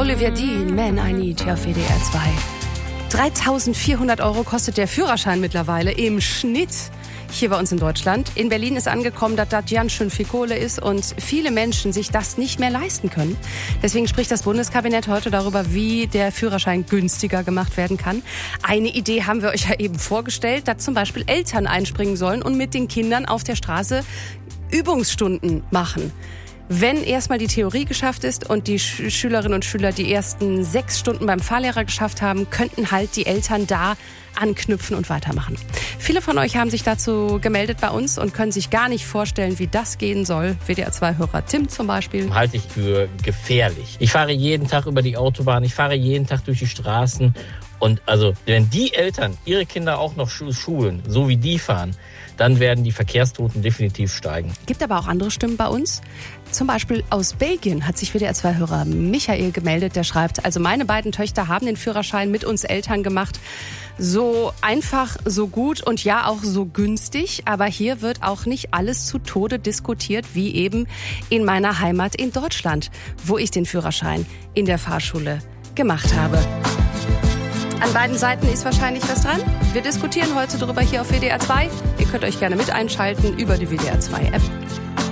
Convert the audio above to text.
Olivia Dean, Man I Need, hier auf WDR 2. 3.400 € kostet der Führerschein mittlerweile im Schnitt hier bei uns in Deutschland. In Berlin ist angekommen, dass das ganz schön viel Kohle ist und viele Menschen sich das nicht mehr leisten können. Deswegen spricht das Bundeskabinett heute darüber, wie der Führerschein günstiger gemacht werden kann. Eine Idee haben wir euch ja eben vorgestellt, dass zum Beispiel Eltern einspringen sollen und mit den Kindern auf der Straße Übungsstunden machen. Wenn erstmal die Theorie geschafft ist und die Schülerinnen und Schüler die ersten 6 Stunden beim Fahrlehrer geschafft haben, könnten halt die Eltern da anknüpfen und weitermachen. Viele von euch haben sich dazu gemeldet bei uns und können sich gar nicht vorstellen, wie das gehen soll. WDR2-Hörer Tim zum Beispiel. Halte ich für gefährlich. Ich fahre jeden Tag über die Autobahn, ich fahre jeden Tag durch die Straßen. Und also, wenn die Eltern ihre Kinder auch noch schulen, so wie die fahren, dann werden die Verkehrstoten definitiv steigen. Gibt aber auch andere Stimmen bei uns. Zum Beispiel aus Belgien hat sich WDR2-Hörer Michael gemeldet. Der schreibt, also meine beiden Töchter haben den Führerschein mit uns Eltern gemacht. So einfach, so gut und ja auch so günstig. Aber hier wird auch nicht alles zu Tode diskutiert, wie eben in meiner Heimat in Deutschland, wo ich den Führerschein in der Fahrschule gemacht habe. An beiden Seiten ist wahrscheinlich was dran. Wir diskutieren heute darüber hier auf WDR 2. Ihr könnt euch gerne mit einschalten über die WDR 2 App.